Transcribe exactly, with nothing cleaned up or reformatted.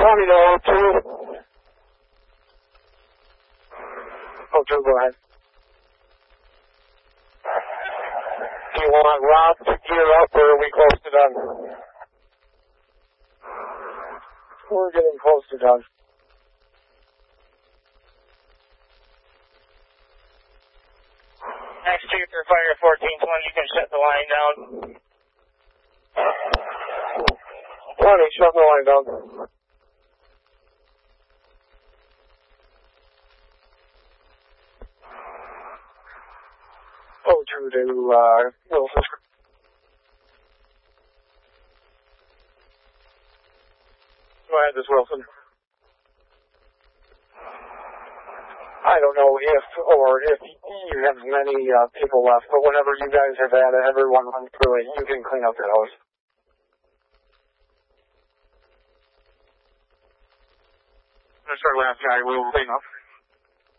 twenty to oh two. oh two, go ahead. Do you want Rob to gear up or are we close to done? We're getting close to done. Next two for Fire fourteen twenty, you can shut the line down. twenty, shut the line down. oh two to uh, Wilson. Go ahead, this Wilson. I don't know if or if you have many uh, people left, but whenever you guys have had everyone run through it, you can clean up that house. That's our last guy. We will clean up.